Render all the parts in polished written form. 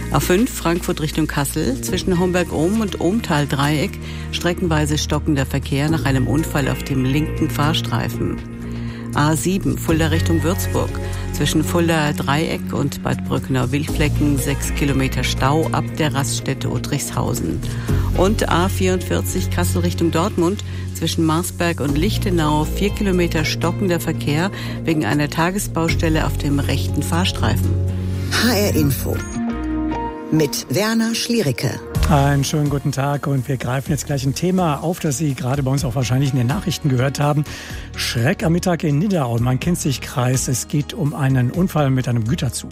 A5 Frankfurt Richtung Kassel, zwischen Homberg-Ohm und Ohmtal-Dreieck, streckenweise stockender Verkehr nach einem Unfall auf dem linken Fahrstreifen. A7 Fulda Richtung Würzburg, zwischen Fulda Dreieck und Bad Brückner-Wildflecken 6 Kilometer Stau ab der Raststätte Uttrichshausen. Und A44 Kassel Richtung Dortmund, zwischen Marsberg und Lichtenau 4 Kilometer stockender Verkehr wegen einer Tagesbaustelle auf dem rechten Fahrstreifen. HR Info mit Werner Schliericke. Einen schönen guten Tag und wir greifen jetzt gleich ein Thema auf, das Sie gerade bei uns auch wahrscheinlich in den Nachrichten gehört haben. Schreck am Mittag in Nidau, Main-Kinzig-Kreis. Es geht um einen Unfall mit einem Güterzug.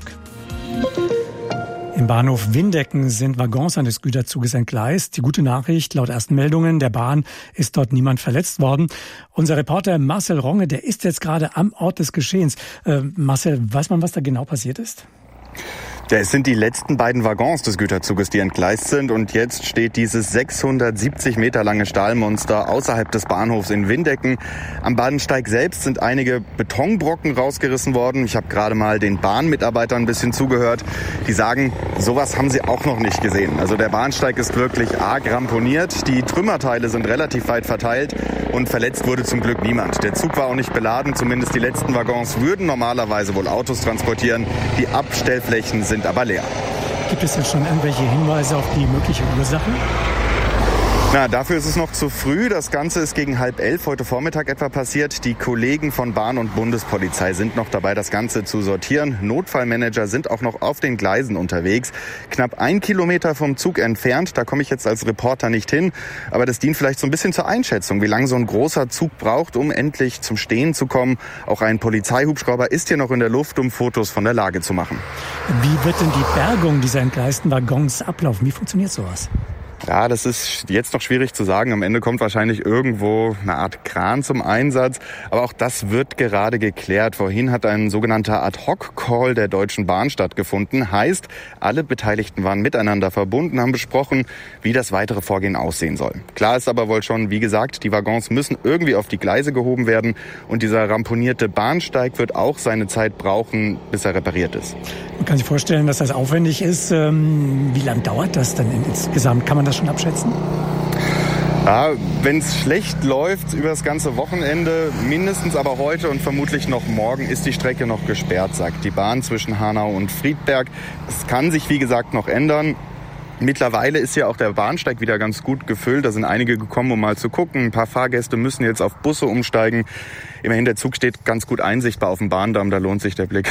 Im Bahnhof Windecken sind Waggons eines Güterzuges entgleist. Die gute Nachricht, laut ersten Meldungen der Bahn ist dort niemand verletzt worden. Unser Reporter Marcel Ronge, der ist jetzt gerade am Ort des Geschehens. Marcel, weiß man, was da genau passiert ist? Es sind die letzten beiden Waggons des Güterzuges, die entgleist sind. Und jetzt steht dieses 670 Meter lange Stahlmonster außerhalb des Bahnhofs in Windecken. Am Bahnsteig selbst sind einige Betonbrocken rausgerissen worden. Ich habe gerade mal den Bahnmitarbeitern ein bisschen zugehört. Die sagen, sowas haben sie auch noch nicht gesehen. Also der Bahnsteig ist wirklich arg ramponiert. Die Trümmerteile sind relativ weit verteilt und verletzt wurde zum Glück niemand. Der Zug war auch nicht beladen. Zumindest die letzten Waggons würden normalerweise wohl Autos transportieren. Die Abstellflächen sind aber leer. Gibt es jetzt schon irgendwelche Hinweise auf die mögliche Ursache? Dafür ist es noch zu früh. Das Ganze ist gegen 10:30 heute Vormittag etwa passiert. Die Kollegen von Bahn und Bundespolizei sind noch dabei, das Ganze zu sortieren. Notfallmanager sind auch noch auf den Gleisen unterwegs. Knapp 1 Kilometer vom Zug entfernt. Da komme ich jetzt als Reporter nicht hin. Aber das dient vielleicht so ein bisschen zur Einschätzung, wie lange so ein großer Zug braucht, um endlich zum Stehen zu kommen. Auch ein Polizeihubschrauber ist hier noch in der Luft, um Fotos von der Lage zu machen. Wie wird denn die Bergung dieser entgleisten Waggons ablaufen? Wie funktioniert sowas? Ja, das ist jetzt noch schwierig zu sagen. Am Ende kommt wahrscheinlich irgendwo eine Art Kran zum Einsatz. Aber auch das wird gerade geklärt. Vorhin hat ein sogenannter Ad-Hoc-Call der Deutschen Bahn stattgefunden. Heißt, alle Beteiligten waren miteinander verbunden, haben besprochen, wie das weitere Vorgehen aussehen soll. Klar ist aber wohl schon, wie gesagt, die Waggons müssen irgendwie auf die Gleise gehoben werden. Und dieser ramponierte Bahnsteig wird auch seine Zeit brauchen, bis er repariert ist. Man kann sich vorstellen, dass das aufwendig ist. Wie lange dauert das denn insgesamt? Kann man das schon abschätzen? Ja, wenn es schlecht läuft über das ganze Wochenende, mindestens aber heute und vermutlich noch morgen, ist die Strecke noch gesperrt, sagt die Bahn zwischen Hanau und Friedberg. Es kann sich, wie gesagt, noch ändern. Mittlerweile ist ja auch der Bahnsteig wieder ganz gut gefüllt. Da sind einige gekommen, um mal zu gucken. Ein paar Fahrgäste müssen jetzt auf Busse umsteigen. Immerhin, der Zug steht ganz gut einsichtbar auf dem Bahndamm. Da lohnt sich der Blick.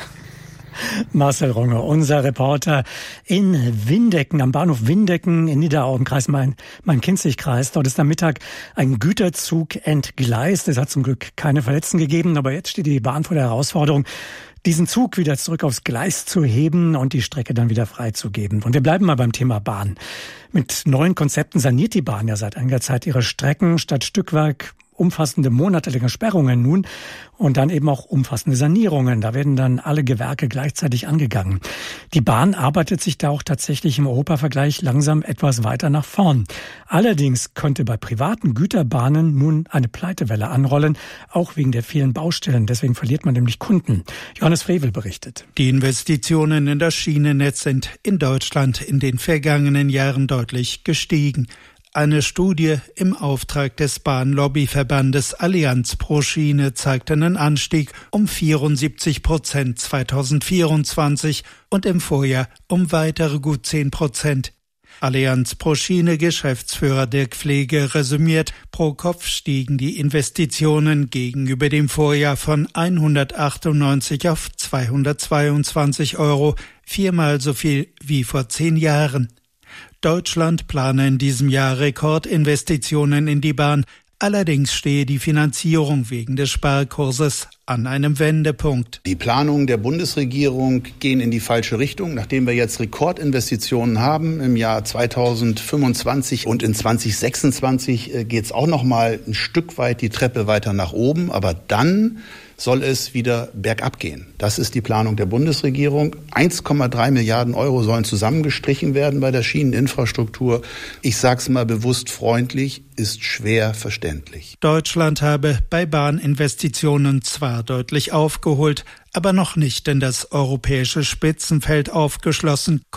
Marcel Ronge, unser Reporter in Windecken, am Bahnhof Windecken in Nidau im Kreis Main-Kinzig-Kreis. Dort ist am Mittag ein Güterzug entgleist. Es hat zum Glück keine Verletzten gegeben, aber jetzt steht die Bahn vor der Herausforderung, diesen Zug wieder zurück aufs Gleis zu heben und die Strecke dann wieder freizugeben. Und wir bleiben mal beim Thema Bahn. Mit neuen Konzepten saniert die Bahn ja seit einiger Zeit ihre Strecken statt Stückwerk. Umfassende monatelange Sperrungen nun und dann eben auch umfassende Sanierungen. Da werden dann alle Gewerke gleichzeitig angegangen. Die Bahn arbeitet sich da auch tatsächlich im Europavergleich langsam etwas weiter nach vorn. Allerdings könnte bei privaten Güterbahnen nun eine Pleitewelle anrollen, auch wegen der vielen Baustellen. Deswegen verliert man nämlich Kunden. Johannes Frevel berichtet. Die Investitionen in das Schienennetz sind in Deutschland in den vergangenen Jahren deutlich gestiegen. Eine Studie im Auftrag des Bahnlobbyverbandes Allianz pro Schiene zeigte einen Anstieg um 74% 2024 und im Vorjahr um weitere gut 10%. Allianz pro Schiene Geschäftsführer Dirk Pflege resümiert, pro Kopf stiegen die Investitionen gegenüber dem Vorjahr von 198 auf 222 €, viermal so viel wie vor 10 Jahren. Deutschland plane in diesem Jahr Rekordinvestitionen in die Bahn. Allerdings stehe die Finanzierung wegen des Sparkurses an einem Wendepunkt. Die Planungen der Bundesregierung gehen in die falsche Richtung. Nachdem wir jetzt Rekordinvestitionen haben im Jahr 2025 und in 2026 geht es auch noch mal ein Stück weit die Treppe weiter nach oben. Aber dann soll es wieder bergab gehen. Das ist die Planung der Bundesregierung. 1,3 Milliarden € sollen zusammengestrichen werden bei der Schieneninfrastruktur. Ich sage es mal bewusst freundlich, ist schwer verständlich. Deutschland habe bei Bahninvestitionen zwar deutlich aufgeholt, aber noch nicht in das europäische Spitzenfeld aufgeschlossen,